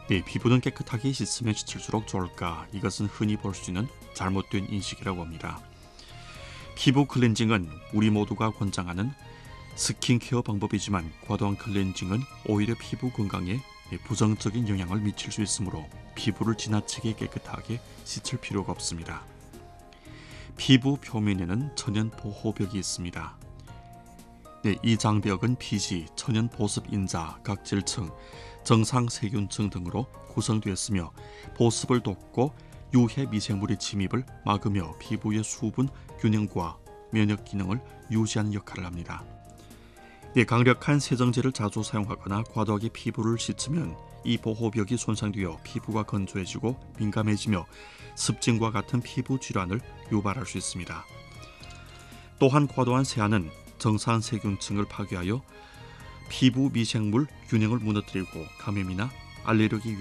네, 피부는 깨끗하게 씻으면 씻을수록 좋을까? 이것은 흔히 볼 수 있는 잘못된 인식이라고 합니다. 피부 클렌징은 우리 모두가 권장하는 스킨케어 방법이지만 과도한 클렌징은 오히려 피부 건강에 부정적인 영향을 미칠 수 있으므로 피부를 지나치게 깨끗하게 씻을 필요가 없습니다. 피부 표면에는 천연 보호벽이 있습니다. 네, 이 장벽은 피지, 천연 보습 인자, 각질층, 정상 세균층 등으로 구성되었으며 보습을 돕고 유해 미생물의 침입을 막으며 피부의 수분 균형과 면역 기능을 유지하는 역할을 합니다. 네, 강력한 세정제를 자주 사용하거나 과도하게 피부를 씻으면 이 보호벽이 손상되어 피부가 건조해지고 민감해지며 습진과 같은 피부 질환을 유발할 수 있습니다. 또한 과도한 세안은 정상 세균층을 파괴하여 피부 미생물 균형을 무너뜨리고 감염이나 알레르기